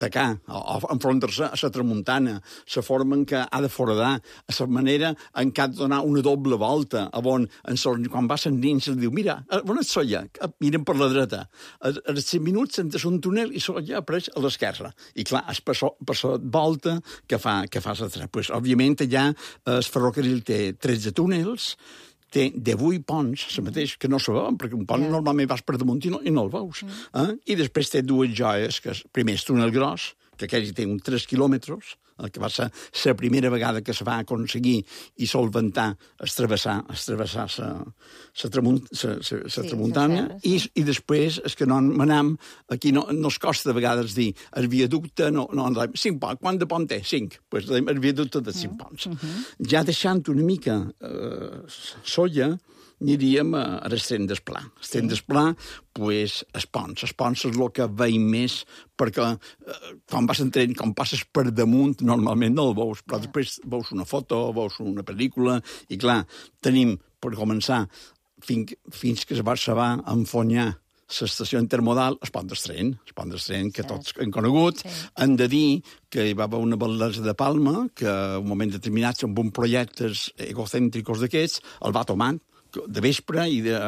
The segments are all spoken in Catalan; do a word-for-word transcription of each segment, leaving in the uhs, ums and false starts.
tacar, o enfrontar-se a la tramuntana, la forma en què ha de foradar, a la manera en què ha de donar una doble volta, on, quan va se'n dins, es diu, mira, on és Solla? Miren per la dreta. A els cinc minuts s'entès un túnel i Solla apareix a l'esquerra. I clar, és per la volta que fa, que fa la trena. Pues, òbviament, allà el ferrocarril té tretze túnels, té divuit ponts, la mateix, que no se veuen, perquè un pont yeah. normalment vas per damunt i no, i no el veus. Mm. Eh? I després té dues joies, que és, primer és túnel gros, que aquell té uns tres quilòmetres, que va ser la primera vegada que se va aconseguir i solventar es travessar, es travessar la, la, tramunt, la, la, la sí, tramuntana, sí. I, i després, és que no manam, aquí no, no es costa de vegades dir, el viaducte, no, no, cinc ponts, quant de pont té? Cinc. Pues el viaducte de cinc ponts. Uh -huh. Ja deixant una mica eh, Solla, aniríem a, a l'Estret d'Esplà. L'Estret d'Esplà, pues, els ponts. Els ponts és el que veiem més, perquè eh, quan vas en tren, quan passes per damunt, normalment no el veus, però després veus una foto, veus una pel·lícula, i clar, tenim, per començar, fins, fins que se va enfonyar l'estació intermodal, el pont del tren, el pont del tren que tots hem conegut. Sí. Hem de dir que hi va haver una bellesa de Palma, que en un moment determinat, amb un projectes egocèntricos d'aquests, el va tomar de vespre i de...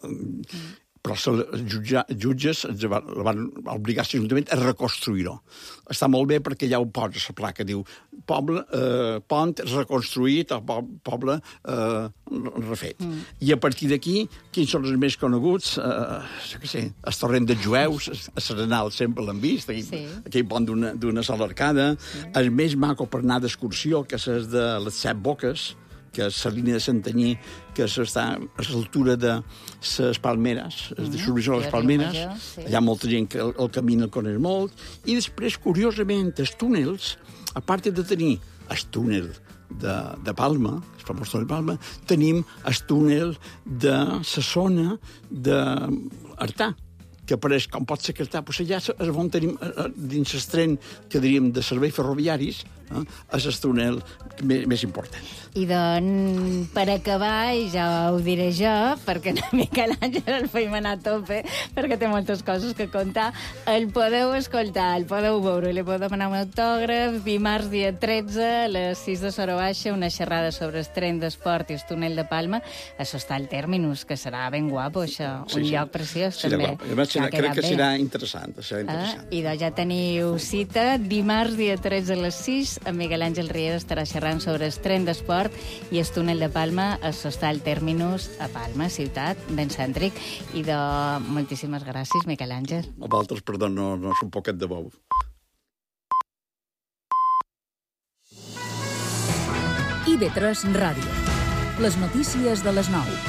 Mm. Però els jutja, jutges ens van, van obligar l'Ajuntament a reconstruir-ho. Està molt bé perquè ja ho posa a la placa, diu poble, eh, pont reconstruït o poble eh, refet. Mm. I a partir d'aquí, quins són els més coneguts? Eh, jo què sé, el torrent dels jueus, a Serenal sempre l'han vist, aquell, sí. aquell pont d'una sola arcada. Sí. El més maco per anar d'excursió, que és de les Set Boques, que és la línia de Santanyí, que està a l'altura de les Palmeres, mm-hmm. de Xurbió de les Palmeres, major, sí. Hi ha molta gent que el, el camí el coneix molt, i després, curiosament, els túnels, a part de tenir el túnel de, de Palma, el famós túnel de Palma, tenim el túnel de la zona d'Artà, que apareix com pot ser que està, doncs allà és on tenim, dins el tren que diríem de serveis ferroviaris, eh, és el túnel més, més important. I doncs, per acabar, i ja ho diré jo, perquè a Miquel Àngel el feim anar a tope, perquè té moltes coses que contar, el podeu escoltar, el podeu veure, li podeu demanar un autògraf, dimarts dia tretze, a les sis de Sora Baixa, una xerrada sobre el tren d'esport i el túnel de Palma. Això està al Terminus, que serà ben guapo, això, sí, un sí. lloc preciós, sí, també. Serà, crec que bé. serà interessant. Serà interessant. Ah, I doncs ja teniu cita, dimarts dia tretze a les sis, en Miquel Àngel Riera estarà xerrant sobre el tren d'esport i el túnel de Palma, el Sostal Terminus a Palma, ciutat, ben cèntric. I de moltíssimes gràcies, Miquel Àngel. A vosaltres, perdó, no, no és un poquet de bou. I ve tres Ràdio. Les notícies de les nou.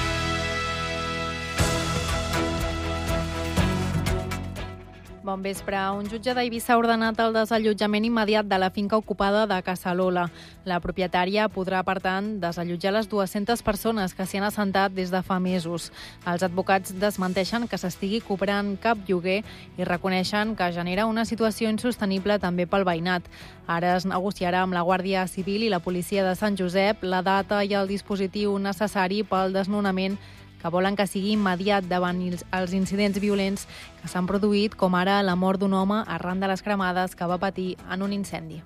Bon vespre. Un jutge d'Eivissa ha ordenat el desallotjament immediat de la finca ocupada de Casa Lola. La propietària podrà, per tant, desallotjar les dues-centes persones que s'hi han assentat des de fa mesos. Els advocats desmenteixen que s'estigui cobrant cap lloguer i reconeixen que genera una situació insostenible també pel veïnat. Ara es negociarà amb la Guàrdia Civil i la Policia de Sant Josep la data i el dispositiu necessari pel desnonament, que volen que sigui immediat davant els incidents violents que s'han produït, com ara la mort d'un home arran de les cremades que va patir en un incendi.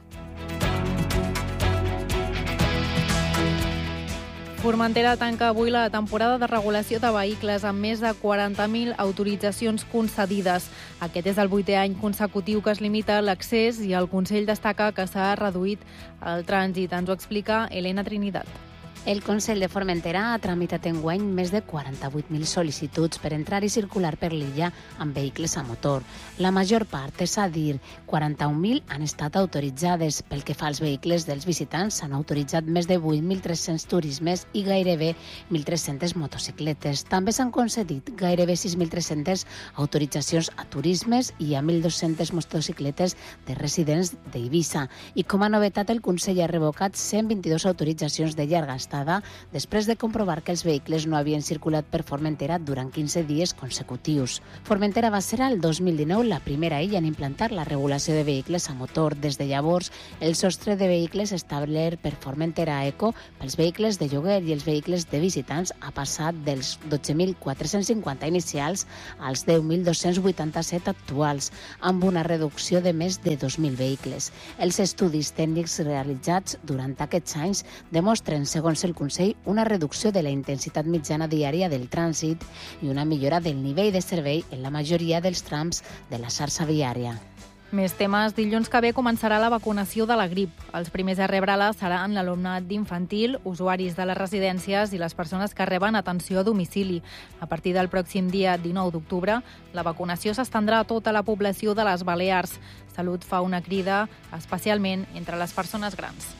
Formentera tanca avui la temporada de regulació de vehicles amb més de quaranta mil autoritzacions concedides. Aquest és el vuitè any consecutiu que es limita l'accés i el Consell destaca que s'ha reduït el trànsit. Ens ho explica Elena Trinidad. El Consell de Formentera ha tramitat enguany més de quaranta-vuit mil sol·licituds per entrar i circular per l'illa amb vehicles a motor. La major part, és a dir, quaranta-un mil han estat autoritzades. Pel que fa als vehicles dels visitants, s'han autoritzat més de vuit mil tres-cents turismes i gairebé mil tres-centes motocicletes. També s'han concedit gairebé sis mil tres-centes autoritzacions a turismes i a mil dues-centes motocicletes de residents d'Eivissa. I com a novetat, el Consell ha revocat cent vint-i-dos autoritzacions de llarga estada amonestada després de comprovar que els vehicles no havien circulat per Formentera durant quinze dies consecutius. Formentera va ser el dos mil dinou la primera illa en implantar la regulació de vehicles a motor. Des de llavors, el sostre de vehicles establert per Formentera Eco pels vehicles de lloguer i els vehicles de visitants ha passat dels dotze mil quatre-cents cinquanta inicials als deu mil dos-cents vuitanta-set actuals, amb una reducció de més de dos mil vehicles. Els estudis tècnics realitzats durant aquests anys demostren, segons el Consell, una reducció de la intensitat mitjana diària del trànsit i una millora del nivell de servei en la majoria dels trams de la xarxa viària. Més temes. Dilluns que ve començarà la vacunació de la grip. Els primers a rebre-la seran l'alumnat d'infantil, usuaris de les residències i les persones que reben atenció a domicili. A partir del pròxim dia dinou d'octubre, la vacunació s'estendrà a tota la població de les Balears. Salut fa una crida especialment entre les persones grans.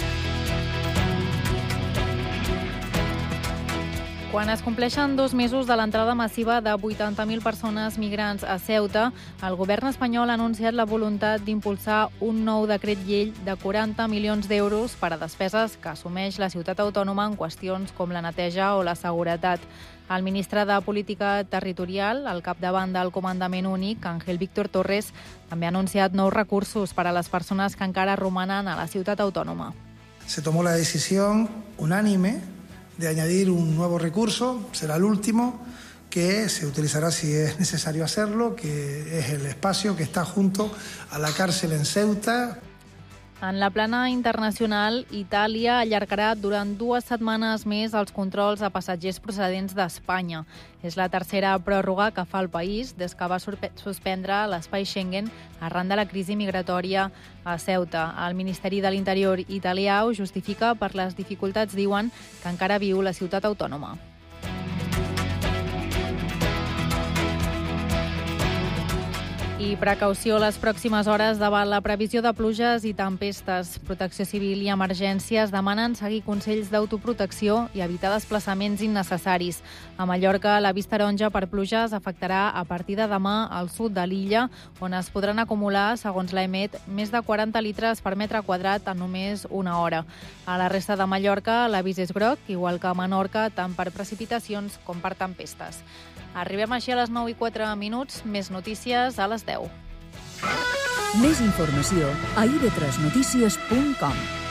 Quan es compleixen dos mesos de l'entrada massiva de vuitanta mil persones migrants a Ceuta, el govern espanyol ha anunciat la voluntat d'impulsar un nou decret llei de quaranta milions d'euros per a despeses que assumeix la ciutat autònoma en qüestions com la neteja o la seguretat. El ministre de Política Territorial, al capdavant del Comandament Únic, Ángel Víctor Torres, també ha anunciat nous recursos per a les persones que encara romanen a la ciutat autònoma. Se tomó la decisión unánime de añadir un nuevo recurso, será el último, que se utilizará si es necesario hacerlo, que es el espacio que está junto a la cárcel en Ceuta. En la plana internacional, Itàlia allargarà durant dues setmanes més els controls a passatgers procedents d'Espanya. És la tercera pròrroga que fa el país des que va suspendre l'espai Schengen arran de la crisi migratòria a Ceuta. El Ministeri de l'Interior italià ho justifica per les dificultats, diuen, que encara viu la ciutat autònoma. I precaució les pròximes hores davant la previsió de pluges i tempestes. Protecció Civil i Emergències demanen seguir consells d'autoprotecció i evitar desplaçaments innecessaris. A Mallorca, la vista taronja per pluges afectarà a partir de demà al sud de l'illa, on es podran acumular, segons l'EMET, més de quaranta litres per metre quadrat en només una hora. A la resta de Mallorca, l'avís és groc, igual que a Menorca, tant per precipitacions com per tempestes. Arribem així a les nou i quatre minuts, més notícies a les deu. Més informació a i de tres notícies punt com.